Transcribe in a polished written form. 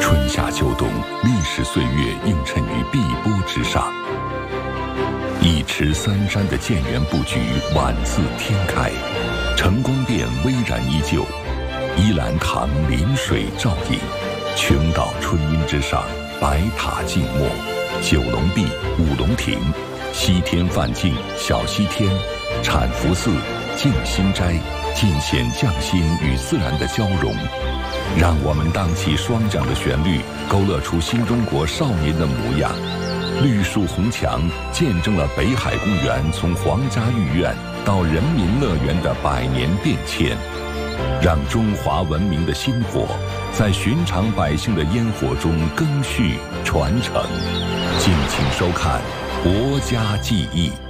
春夏秋冬，历史岁月映衬于碧波之上。一池三山的建园布局宛似天开，承光殿巍然依旧，依兰堂临水照影，琼岛春阴之上，白塔静默，九龙壁、五龙亭、西天梵境、小西天、产福寺、静心斋，尽显匠心与自然的交融。让我们荡起双桨的旋律，勾勒出新中国少年的模样。绿树红墙见证了北海公园从皇家御苑到人民乐园的100年变迁，让中华文明的薪火在寻常百姓的烟火中更续传承。敬请收看《国家记忆》。